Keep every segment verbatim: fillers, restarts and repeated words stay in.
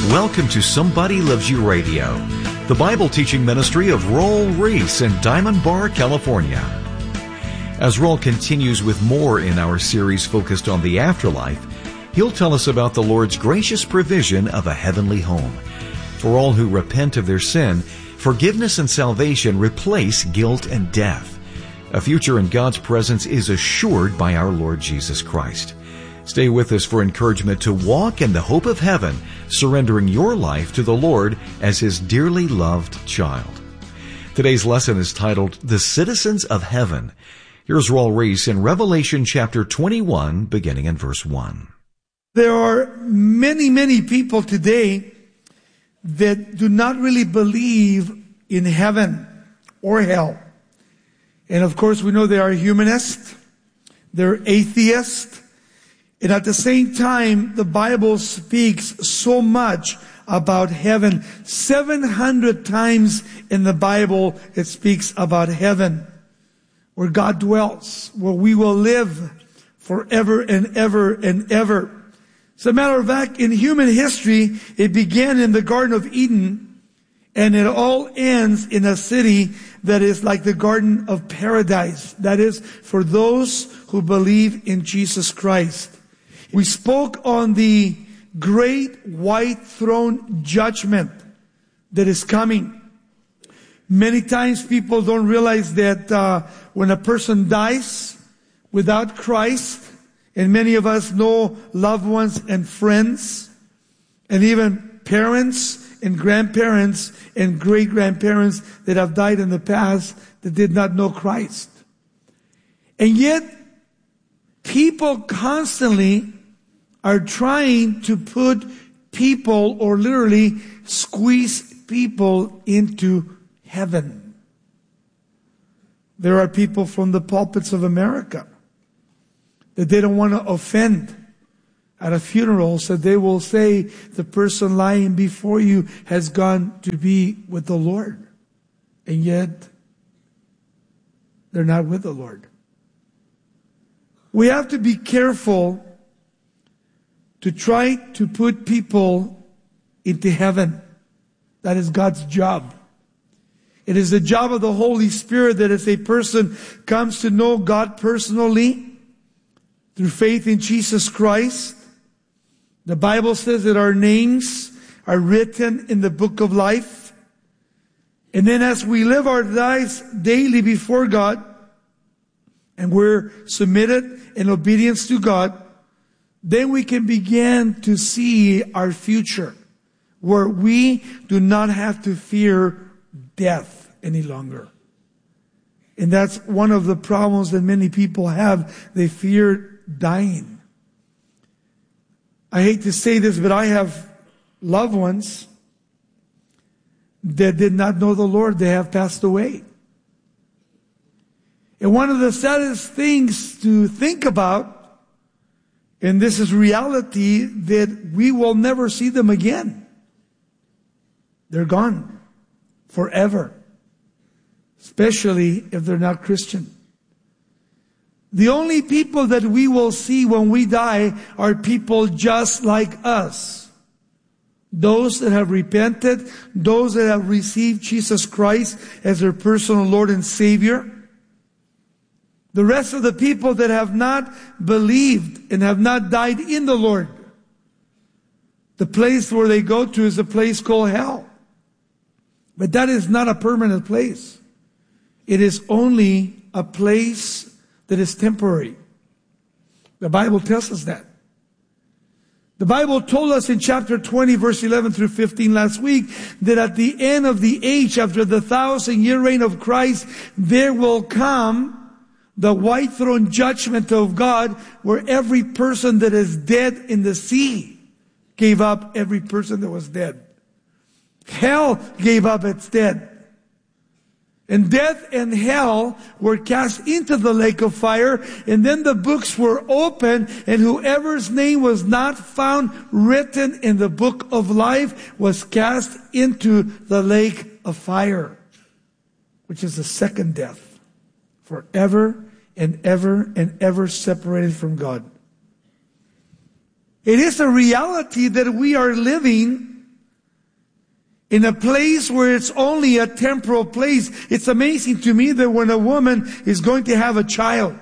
Welcome to Somebody Loves You Radio, the Bible teaching ministry of Roel Reese in Diamond Bar, California. As Roel continues with more in our series focused on the afterlife, he'll tell us about the Lord's gracious provision of a heavenly home. For all who repent of their sin, forgiveness and salvation replace guilt and death. A future in God's presence is assured by our Lord Jesus Christ. Stay with us for encouragement to walk in the hope of heaven, surrendering your life to the Lord as His dearly loved child. Today's lesson is titled, The Citizens of Heaven. Here's Roel Reese in Revelation chapter twenty-one, beginning in verse one. There are many, many people today that do not really believe in heaven or hell. And of course, we know they are humanists, they're atheists, and at the same time, the Bible speaks so much about heaven. seven hundred times in the Bible, it speaks about heaven, where God dwells, where we will live forever and ever and ever. As a matter of fact, in human history, it began in the Garden of Eden, and it all ends in a city that is like the Garden of Paradise. That is, for those who believe in Jesus Christ. We spoke on the great white throne judgment that is coming. Many times people don't realize that uh, when a person dies without Christ, and many of us know loved ones and friends, and even parents and grandparents and great-grandparents that have died in the past that did not know Christ. And yet, people constantly are trying to put people, or literally squeeze people into heaven. There are people from the pulpits of America that they don't want to offend at a funeral, so they will say the person lying before you has gone to be with the Lord. And yet, they're not with the Lord. We have to be careful to try to put people into heaven. That is God's job. It is the job of the Holy Spirit that as a person comes to know God personally through faith in Jesus Christ, the Bible says that our names are written in the book of life. And then as we live our lives daily before God, and we're submitted in obedience to God, then we can begin to see our future, where we do not have to fear death any longer. And that's one of the problems that many people have. They fear dying. I hate to say this, but I have loved ones that did not know the Lord. They have passed away. And one of the saddest things to think about, and this is reality, that we will never see them again. They're gone forever, especially if they're not Christian. The only people that we will see when we die are people just like us. Those that have repented, those that have received Jesus Christ as their personal Lord and Savior. The rest of the people that have not believed and have not died in the Lord, the place where they go to is a place called hell. But that is not a permanent place. It is only a place that is temporary. The Bible tells us that. The Bible told us in chapter twenty, verse eleven through fifteen last week, that at the end of the age, after the thousand year reign of Christ, there will come the white throne judgment of God, where every person that is dead in the sea gave up every person that was dead. Hell gave up its dead. And death and hell were cast into the lake of fire, and then the books were opened, and whoever's name was not found written in the book of life was cast into the lake of fire, which is the second death, forever and ever and ever separated from God. It is a reality that we are living in a place where it's only a temporal place. It's amazing to me that when a woman is going to have a child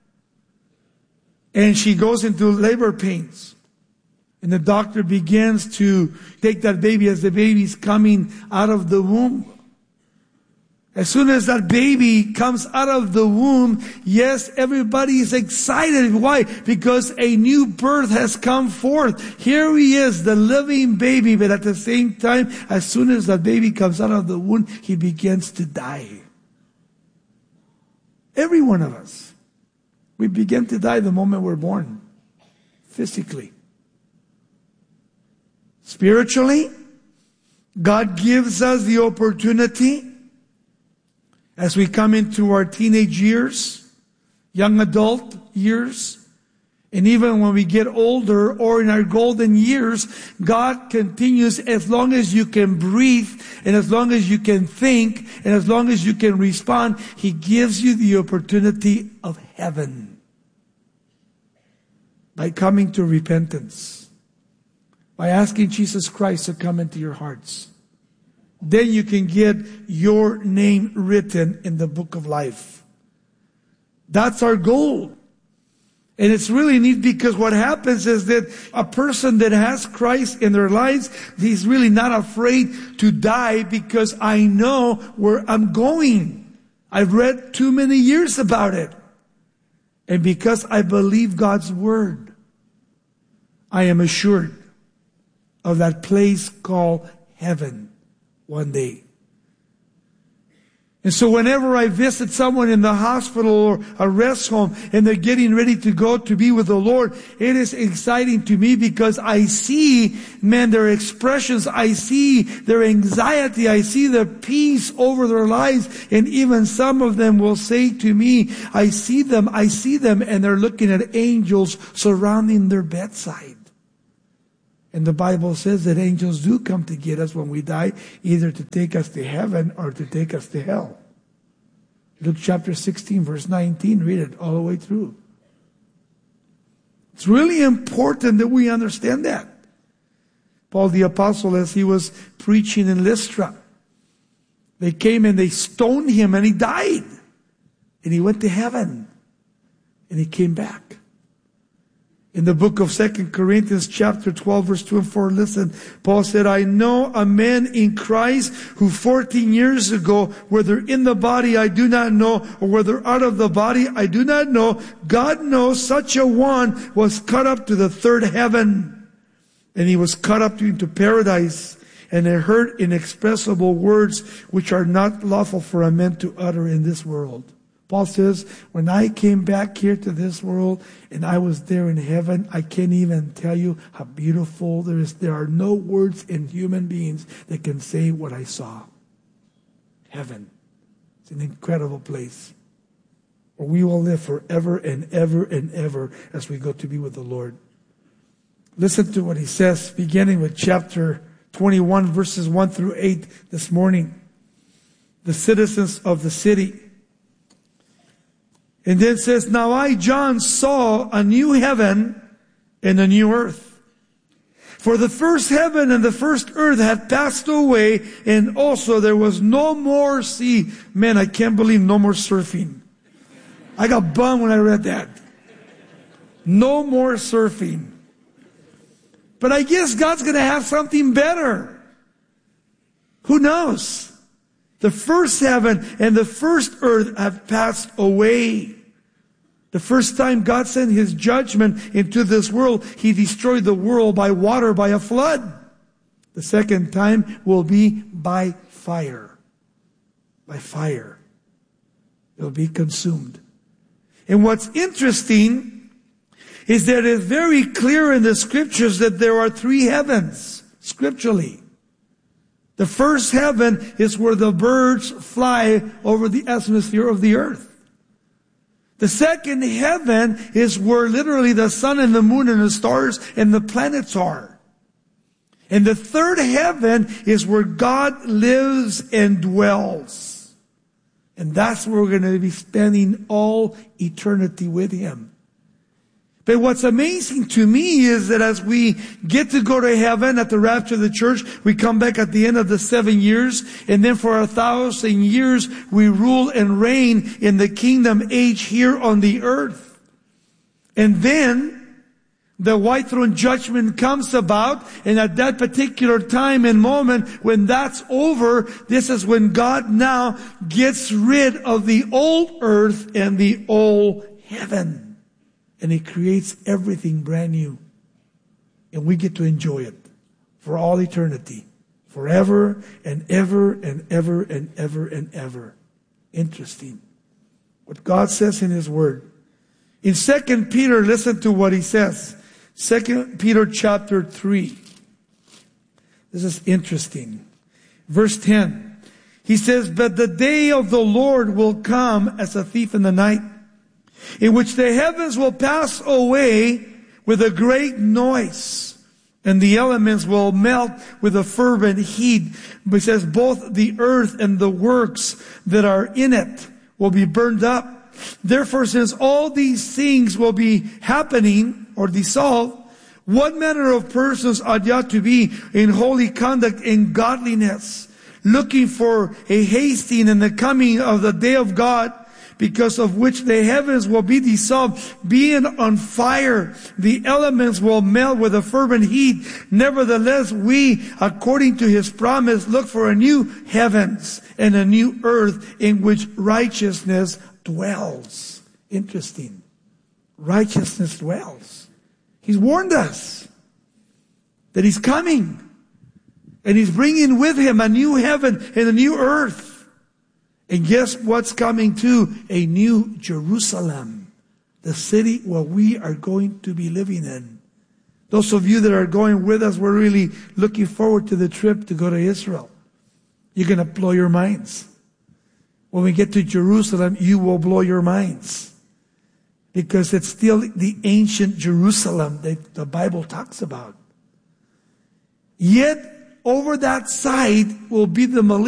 and she goes into labor pains and the doctor begins to take that baby as the baby's coming out of the womb. As soon as that baby comes out of the womb, yes, everybody is excited. Why? Because a new birth has come forth. Here he is, the living baby, but at the same time, as soon as that baby comes out of the womb, he begins to die. Every one of us. We begin to die the moment we're born. Physically. Spiritually, God gives us the opportunity as we come into our teenage years, young adult years, and even when we get older or in our golden years, God continues, as long as you can breathe and as long as you can think and as long as you can respond, He gives you the opportunity of heaven by coming to repentance, by asking Jesus Christ to come into your hearts. Then you can get your name written in the book of life. That's our goal. And it's really neat because what happens is that a person that has Christ in their lives, he's really not afraid to die because I know where I'm going. I've read too many years about it. And because I believe God's word, I am assured of that place called heaven one day. And so whenever I visit someone in the hospital or a rest home and they're getting ready to go to be with the Lord, it is exciting to me because I see, man, their expressions, I see their anxiety, I see the peace over their lives, and even some of them will say to me, I see them, I see them, and they're looking at angels surrounding their bedside. And the Bible says that angels do come to get us when we die, either to take us to heaven or to take us to hell. Luke chapter sixteen, verse nineteen, read it all the way through. It's really important that we understand that. Paul the Apostle, as he was preaching in Lystra, they came and they stoned him and he died. And he went to heaven. And he came back. In the book of Second Corinthians chapter twelve, verse two and four, listen, Paul said, I know a man in Christ who fourteen years ago, whether in the body I do not know, or whether out of the body I do not know, God knows such a one was caught up to the third heaven. And he was caught up into paradise, and he heard inexpressible words which are not lawful for a man to utter in this world. Paul says, when I came back here to this world and I was there in heaven, I can't even tell you how beautiful there is. There are no words in human beings that can say what I saw. Heaven. It's an incredible place where we will live forever and ever and ever as we go to be with the Lord. Listen to what he says, beginning with chapter twenty-one, verses one through eight this morning. The citizens of the city. And then it says, now I, John, saw a new heaven and a new earth. For the first heaven and the first earth had passed away, and also there was no more sea. Man, I can't believe no more surfing. I got bummed when I read that. No more surfing. But I guess God's going to have something better. Who knows? The first heaven and the first earth have passed away. The first time God sent His judgment into this world, He destroyed the world by water, by a flood. The second time will be by fire. By fire. It will be consumed. And what's interesting is that it's very clear in the scriptures that there are three heavens, scripturally. The first heaven is where the birds fly over the atmosphere of the earth. The second heaven is where literally the sun and the moon and the stars and the planets are. And the third heaven is where God lives and dwells. And that's where we're going to be spending all eternity with Him. But what's amazing to me is that as we get to go to heaven at the rapture of the church, we come back at the end of the seven years, and then for a thousand years we rule and reign in the kingdom age here on the earth. And then the white throne judgment comes about, and at that particular time and moment, when that's over, this is when God now gets rid of the old earth and the old heaven. And He creates everything brand new. And we get to enjoy it for all eternity. Forever and ever and ever and ever and ever. Interesting. What God says in His Word. In Second Peter, listen to what he says. Second Peter chapter three. This is interesting. Verse ten. He says, "But the day of the Lord will come as a thief in the night, in which the heavens will pass away with a great noise, and the elements will melt with a fervent heat." But it says, "Both the earth and the works that are in it will be burned up. Therefore, since all these things will be happening or dissolved, what manner of persons ought you to be in holy conduct and godliness, looking for a hasting and the coming of the day of God, because of which the heavens will be dissolved, being on fire. The elements will melt with a fervent heat. Nevertheless, we, according to His promise, look for a new heavens and a new earth in which righteousness dwells." Interesting. Righteousness dwells. He's warned us that He's coming. And He's bringing with Him a new heaven and a new earth. And guess what's coming too? A new Jerusalem. The city where we are going to be living in. Those of you that are going with us, we're really looking forward to the trip to go to Israel. You're going to blow your minds. When we get to Jerusalem, you will blow your minds. Because it's still the ancient Jerusalem that the Bible talks about. Yet, over that side will be the millennium.